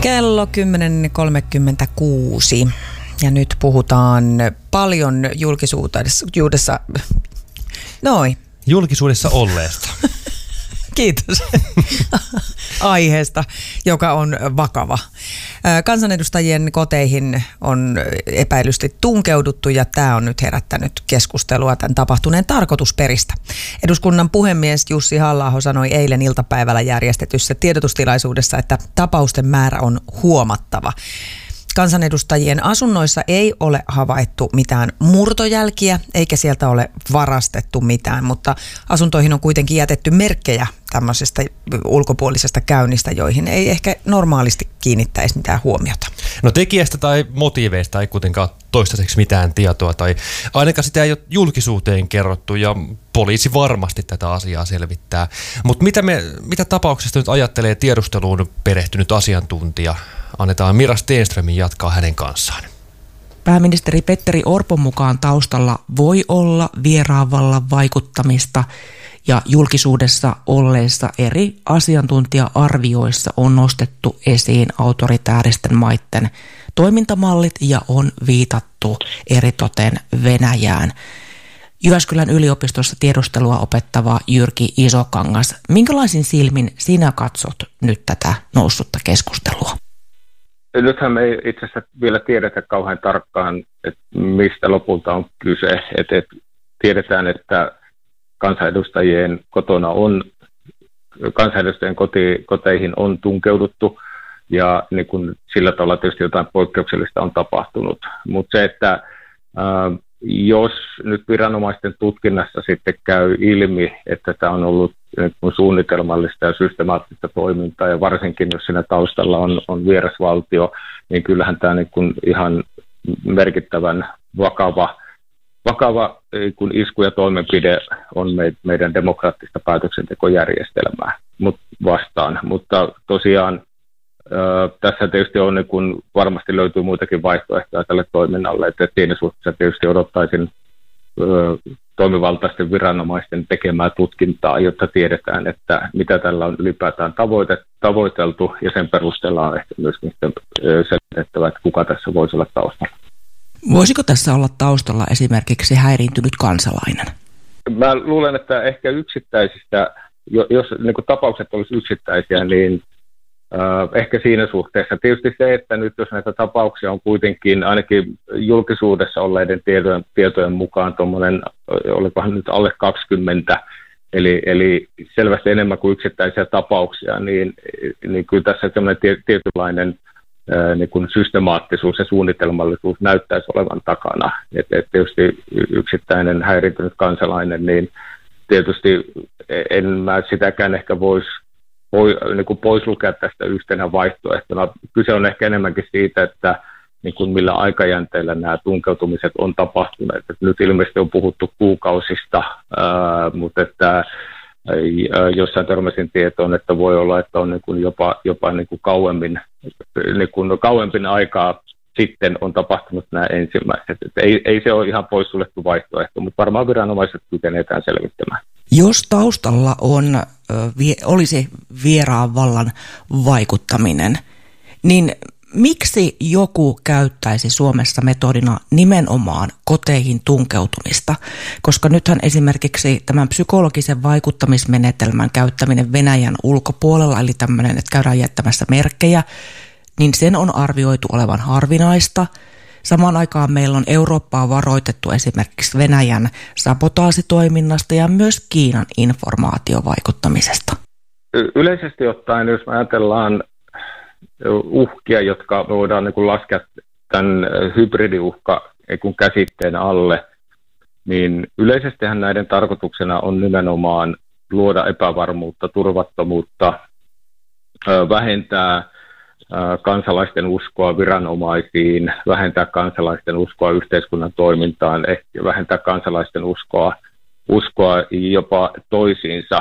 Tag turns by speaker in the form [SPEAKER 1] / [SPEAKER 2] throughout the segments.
[SPEAKER 1] Kello 10.36 ja nyt puhutaan paljon julkisuudessa olleesta. Kiitos. Aiheesta, joka on vakava. Kansanedustajien koteihin on epäilysti tunkeuduttu ja tämä on nyt herättänyt keskustelua tämän tapahtuneen tarkoitusperistä. Eduskunnan puhemies Jussi Halla-aho sanoi eilen iltapäivällä järjestetyssä tiedotustilaisuudessa, että tapausten määrä on huomattava. Kansanedustajien asunnoissa ei ole havaittu mitään murtojälkiä, eikä sieltä ole varastettu mitään, mutta asuntoihin on kuitenkin jätetty merkkejä tämmöisestä ulkopuolisesta käynnistä, joihin ei ehkä normaalisti kiinnittäisi mitään huomiota.
[SPEAKER 2] No tekijästä tai motiiveista ei kuitenkaan toistaiseksi mitään tietoa, tai ainakaan sitä ei ole julkisuuteen kerrottu, ja poliisi varmasti tätä asiaa selvittää. Mutta mitä tapauksesta nyt ajattelee tiedusteluun perehtynyt asiantuntija? Annetaan Mira Stenströmin jatkaa hänen kanssaan.
[SPEAKER 3] Pääministeri Petteri Orpon mukaan taustalla voi olla vieraan vallan vaikuttamista, ja julkisuudessa olleissa eri asiantuntija-arvioissa on nostettu esiin autoritääristen maiden toimintamallit ja on viitattu eritoten Venäjään. Jyväskylän yliopistossa tiedustelua opettava Jyrki Isokangas, minkälaisin silmin sinä katsot nyt tätä noussutta keskustelua?
[SPEAKER 4] Nythän me ei itse asiassa vielä tiedetä kauhean tarkkaan, että mistä lopulta on kyse. Tiedetään, että kansanedustajien koteihin on tunkeuduttu ja niin kun sillä tavalla tietysti jotain poikkeuksellista on tapahtunut. Mutta se, että jos nyt viranomaisten tutkinnassa sitten käy ilmi, että tämä on ollut suunnitelmallista ja systemaattista toimintaa, ja varsinkin jos siinä taustalla on vierasvaltio, niin kyllähän tämä niin kuin ihan merkittävän vakava isku ja toimenpide on meidän demokraattista päätöksentekojärjestelmää vastaan. Mutta tosiaan tässä tietysti on, niin kun varmasti löytyy muitakin vaihtoehtoja tälle toiminnalle, että siinä suhteessa tietysti odottaisin toimivaltaisten viranomaisten tekemää tutkintaa, jotta tiedetään, että mitä tällä on ylipäätään tavoiteltu, ja sen perusteella on ehkä myöskin selitettävä, että kuka tässä voisi olla taustalla.
[SPEAKER 3] Voisiko tässä olla taustalla esimerkiksi häiriintynyt kansalainen?
[SPEAKER 4] Mä luulen, että ehkä yksittäisistä, jos niin kuin tapaukset olisi yksittäisiä, niin ehkä siinä suhteessa. Tietysti se, että nyt jos näitä tapauksia on kuitenkin ainakin julkisuudessa olleiden tietojen mukaan tuommoinen, olikohan nyt alle 20, eli selvästi enemmän kuin yksittäisiä tapauksia, niin kyllä tässä sellainen tietynlainen niin kuin systemaattisuus ja suunnitelmallisuus näyttäisi olevan takana. Että tietysti yksittäinen häiriintynyt kansalainen, niin tietysti en mä sitäkään ehkä voisi niin kuin pois lukea tästä yhtenä vaihtoehtona. Kyse on ehkä enemmänkin siitä, että niin kuin millä aikajänteellä nämä tunkeutumiset on tapahtuneet. Että nyt ilmeisesti on puhuttu kuukausista, mutta että jossain törmäsin tietoon, että voi olla, että on niin kuin jopa niin kuin kauempin aikaa sitten on tapahtunut nämä ensimmäiset. Että ei se ole ihan poissuljettu vaihtoehto, mutta varmaan viranomaiset kykenetään selvittämään.
[SPEAKER 3] Jos taustalla olisi vieraan vallan vaikuttaminen, niin miksi joku käyttäisi Suomessa metodina nimenomaan koteihin tunkeutumista? Koska nythän esimerkiksi tämän psykologisen vaikuttamismenetelmän käyttäminen Venäjän ulkopuolella, eli tämmöinen, että käydään jättämässä merkkejä, niin sen on arvioitu olevan harvinaista. Samaan aikaan meillä on Eurooppaa varoitettu esimerkiksi Venäjän sabotaasitoiminnasta ja myös Kiinan informaatiovaikuttamisesta.
[SPEAKER 4] Yleisesti ottaen, jos me ajatellaan uhkia, jotka voidaan niin kuin laskea tämän hybridiuhka käsitteen alle, niin yleisestihän näiden tarkoituksena on nimenomaan luoda epävarmuutta, turvattomuutta, vähentää kansalaisten uskoa viranomaisiin, vähentää kansalaisten uskoa yhteiskunnan toimintaan, ehkä vähentää kansalaisten uskoa jopa toisiinsa.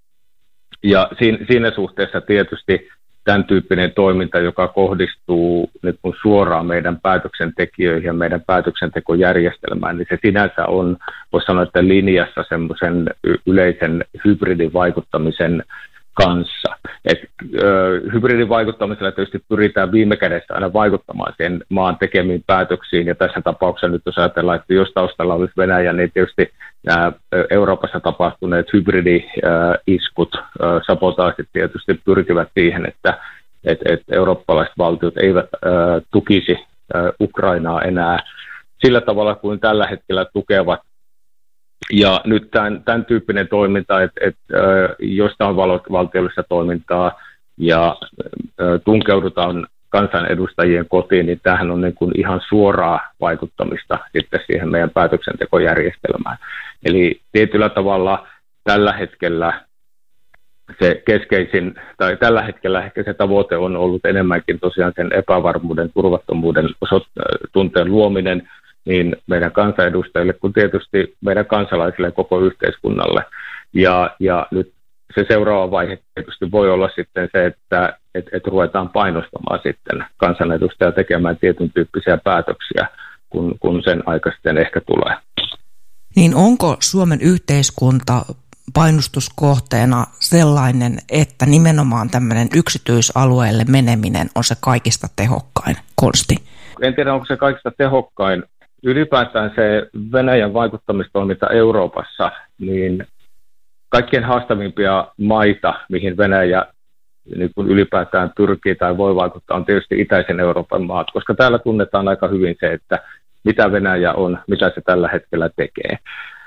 [SPEAKER 4] Ja siinä suhteessa tietysti tämän tyyppinen toiminta, joka kohdistuu nyt suoraan meidän päätöksentekijöihin ja meidän päätöksentekojärjestelmään, niin se sinänsä on, voisi sanoa, että linjassa semmoisen yleisen hybridivaikuttamisen kanssa. Hybridivaikuttamisella tietysti pyritään viime kädessä aina vaikuttamaan sen maan tekemiin päätöksiin, ja tässä tapauksessa nyt jos ajatellaan, että jos taustalla olisi Venäjä, niin tietysti nämä Euroopassa tapahtuneet hybridi-iskut, sabotaasit tietysti pyrkivät siihen, että eurooppalaiset valtiot eivät tukisi Ukrainaa enää sillä tavalla kuin tällä hetkellä tukevat. Ja nyt tämän tyyppinen toiminta, että jos tämä on valtiollista toimintaa ja tunkeudutaan kansanedustajien kotiin, niin tämähän on niin kuin ihan suoraa vaikuttamista sitten siihen meidän päätöksentekojärjestelmään. Eli tietyllä tavalla tällä hetkellä se keskeisin, tai tällä hetkellä ehkä se tavoite on ollut enemmänkin tosiaan sen epävarmuuden, turvattomuuden tunteen luominen niin meidän kansanedustajille kuin tietysti meidän kansalaisille ja koko yhteiskunnalle. Ja nyt se seuraava vaihe tietysti voi olla sitten se, että ruvetaan painostamaan sitten kansanedustajia tekemään tietyn tyyppisiä päätöksiä, kun sen aika sitten ehkä tulee.
[SPEAKER 3] Niin onko Suomen yhteiskunta painostuskohteena sellainen, että nimenomaan tämmöinen yksityisalueelle meneminen on se kaikista tehokkain konsti?
[SPEAKER 4] En tiedä, onko se kaikista tehokkain. Ylipäätään se Venäjän vaikuttamistoiminta Euroopassa, niin kaikkien haastavimpia maita, mihin Venäjä niin kun ylipäätään pyrkii tai voi vaikuttaa, on tietysti itäisen Euroopan maat, koska täällä tunnetaan aika hyvin se, että mitä Venäjä on, mitä se tällä hetkellä tekee.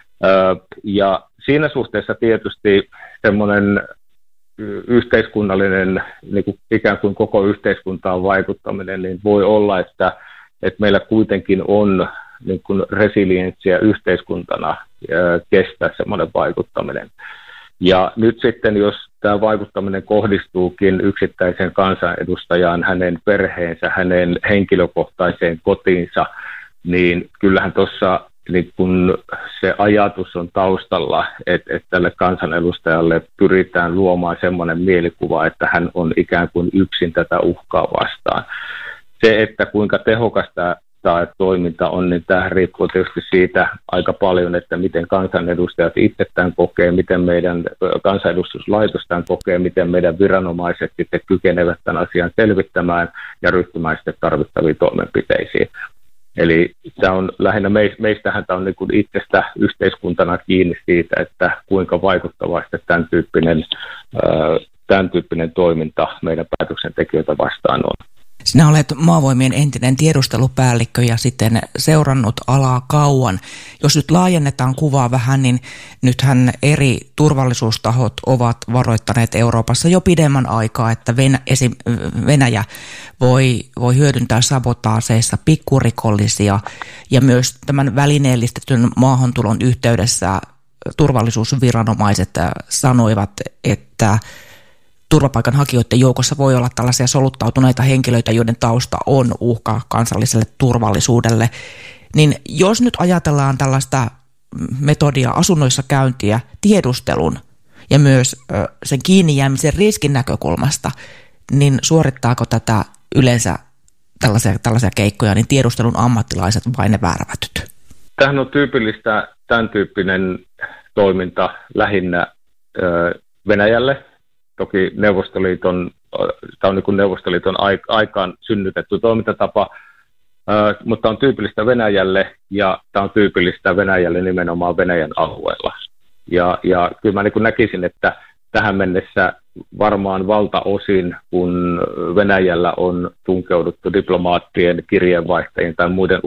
[SPEAKER 4] Ja siinä suhteessa tietysti semmoinen yhteiskunnallinen, niin kuin ikään kuin koko yhteiskuntaan vaikuttaminen, niin voi olla, että meillä kuitenkin on niin kuin resilienssiä yhteiskuntana kestää semmoinen vaikuttaminen. Ja nyt sitten, jos tämä vaikuttaminen kohdistuukin yksittäiseen kansanedustajaan, hänen perheensä, hänen henkilökohtaiseen kotiinsa, niin kyllähän tuossa niin kun se ajatus on taustalla, että tälle kansanedustajalle pyritään luomaan semmoinen mielikuva, että hän on ikään kuin yksin tätä uhkaa vastaan. Se, että kuinka tehokasta tämä toiminta on, niin tämä riippuu tietysti siitä aika paljon, että miten kansanedustajat itse tämän kokee, miten meidän kansanedustuslaitos tämän kokee, miten meidän viranomaiset sitten kykenevät tämän asian selvittämään ja ryhtymään sitten tarvittaviin toimenpiteisiin. Eli tämä on lähinnä meistähän tämä on niin kuin itsestä yhteiskuntana kiinni siitä, että kuinka vaikuttavasti tämän tyyppinen toiminta meidän päätöksentekijöitä vastaan on.
[SPEAKER 3] Sinä olet Maavoimien entinen tiedustelupäällikkö ja sitten seurannut alaa kauan. Jos nyt laajennetaan kuvaa vähän, niin nythän eri turvallisuustahot ovat varoittaneet Euroopassa jo pidemmän aikaa, että Venäjä voi hyödyntää sabotaaseissa pikkurikollisia ja myös tämän välineellistetyn maahantulon yhteydessä turvallisuusviranomaiset sanoivat, että turvapaikanhakijoiden joukossa voi olla tällaisia soluttautuneita henkilöitä, joiden tausta on uhka kansalliselle turvallisuudelle. Niin jos nyt ajatellaan tällaista metodia asunnoissa käyntiä tiedustelun ja myös sen kiinni jäämisen riskin näkökulmasta, niin suorittaako tätä yleensä tällaisia keikkoja niin tiedustelun ammattilaiset vai ne väärävätyt?
[SPEAKER 4] Tämähän on tyypillistä tämän tyyppinen toiminta lähinnä Venäjälle. Toki tämä on niin kuin Neuvostoliiton aikaan synnytetty toimintatapa, mutta on tyypillistä Venäjälle ja tämä on tyypillistä Venäjälle nimenomaan Venäjän alueella. Ja kyllä mä niin kuin näkisin, että tähän mennessä varmaan valtaosin, kun Venäjällä on tunkeuduttu diplomaattien, kirjeenvaihtajien tai muiden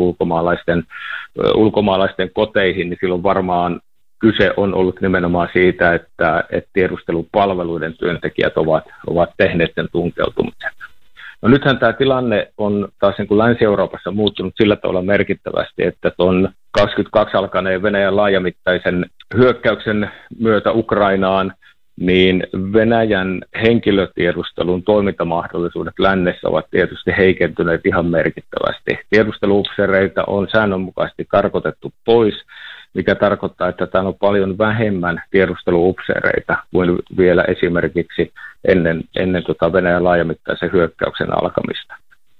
[SPEAKER 4] ulkomaalaisten koteihin, niin silloin varmaan kyse on ollut nimenomaan siitä, että tiedustelupalveluiden työntekijät ovat tehneet sen tunkeutumisen. No nythän tämä tilanne on taas niin kuin Länsi-Euroopassa muuttunut sillä tavalla merkittävästi, että tuon 22 alkaneen Venäjän laajamittaisen hyökkäyksen myötä Ukrainaan, niin Venäjän henkilötiedustelun toimintamahdollisuudet lännessä ovat tietysti heikentyneet ihan merkittävästi. Tiedusteluupseereita on säännönmukaisesti karkotettu pois, mikä tarkoittaa, että täällä on paljon vähemmän tiedusteluupseereita kuin vielä esimerkiksi ennen Venäjän laajamittaisen hyökkäyksen alkamista.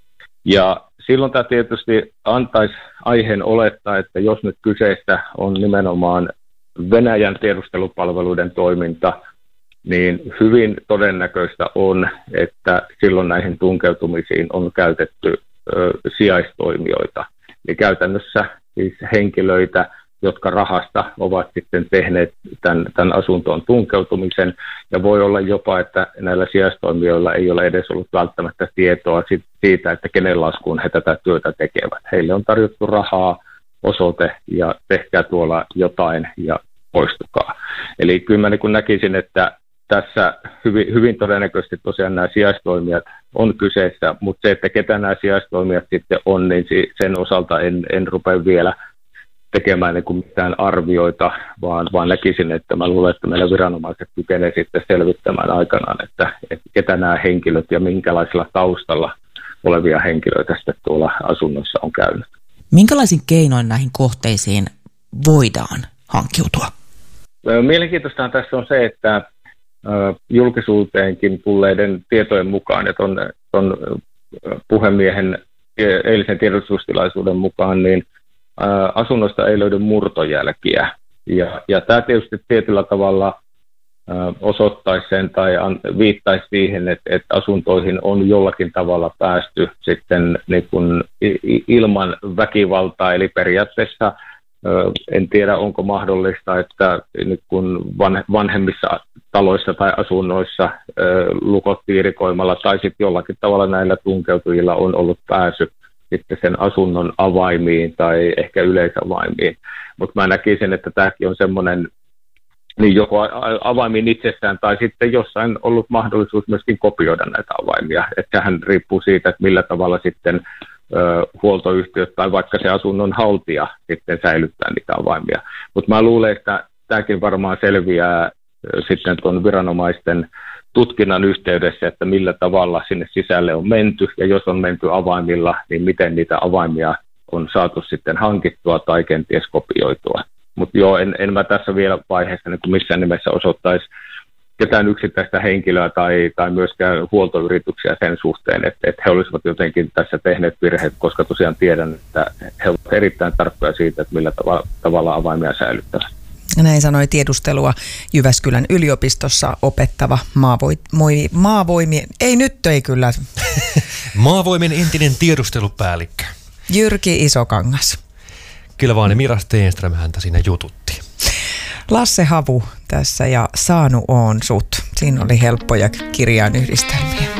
[SPEAKER 4] Ja silloin tämä tietysti antaisi aiheen olettaa, että jos nyt kyseessä on nimenomaan Venäjän tiedustelupalveluiden toiminta, niin hyvin todennäköistä on, että silloin näihin tunkeutumisiin on käytetty sijaistoimijoita. Eli käytännössä siis henkilöitä, jotka rahasta ovat sitten tehneet tämän asuntoon tunkeutumisen, ja voi olla jopa, että näillä sijaistoimijoilla ei ole edes ollut välttämättä tietoa siitä, että kenen laskuun he tätä työtä tekevät. Heille on tarjottu rahaa, osoite ja tehkää tuolla jotain ja poistukaa. Eli kyllä mä niin näkisin, että tässä hyvin todennäköisesti tosiaan nämä sijaistoimijat on kyseessä, mutta se, että ketä nämä sijaistoimijat sitten on, niin sen osalta en rupea vielä tekemään niin kuin mitään arvioita, vaan näkisin, että mä luulen, että meillä viranomaiset kykenevät sitten selvittämään aikanaan, että ketä nämä henkilöt ja minkälaisella taustalla olevia henkilöitä sitten tuolla asunnossa on käynyt.
[SPEAKER 3] Minkälaisin keinoin näihin kohteisiin voidaan hankkiutua?
[SPEAKER 4] Mielenkiintoista tässä on se, että julkisuuteenkin tulleiden tietojen mukaan ja ton puhemiehen eilisen tiedotustilaisuuden mukaan, niin asunnosta ei löydy murtojälkiä. Ja tämä tietysti tietyllä tavalla osoittaisi sen tai viittaisi siihen, että asuntoihin on jollakin tavalla päästy sitten niin kuin ilman väkivaltaa, eli periaatteessa en tiedä, onko mahdollista, että nyt kun vanhemmissa taloissa tai asunnoissa lukot piirikoimalla tai sitten jollakin tavalla näillä tunkeutujilla on ollut pääsy sitten sen asunnon avaimiin tai ehkä yleisavaimiin. Mutta mä näkisin, että tämäkin on semmoinen, niin joko avaimiin itsessään tai sitten jossain ollut mahdollisuus myöskin kopioida näitä avaimia. Että sehän riippuu siitä, että millä tavalla sitten huoltoyhtiöt tai vaikka se asunnon haltija sitten säilyttää niitä avaimia. Mutta mä luulen, että tämäkin varmaan selviää sitten tuon viranomaisten tutkinnan yhteydessä, että millä tavalla sinne sisälle on menty, ja jos on menty avaimilla, niin miten niitä avaimia on saatu sitten hankittua tai kenties kopioitua. Mutta joo, en mä tässä vielä vaiheessa niin missään nimessä osoittaisi ketään yksittäistä henkilöä tai myöskään huoltoyrityksiä sen suhteen, että he olisivat jotenkin tässä tehneet virheet, koska tosiaan tiedän, että he ovat erittäin tarkkoja siitä, että millä tavalla avaimia säilyttävät.
[SPEAKER 1] Näin sanoi tiedustelua Jyväskylän yliopistossa opettava maavoimien, ei kyllä.
[SPEAKER 2] Maavoimien entinen tiedustelupäällikkö.
[SPEAKER 1] Jyrki Isokangas.
[SPEAKER 2] Kyllä vaan, Mira Stenström häntä siinä jututti.
[SPEAKER 1] Lasse Havu tässä ja Saanu oon sut. Siinä oli helppoja kirjainyhdistelmiä.